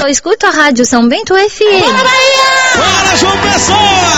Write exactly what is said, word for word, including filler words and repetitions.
escuto a Rádio São Bento F M. Bora, Bahia! Bora, João Pessoa!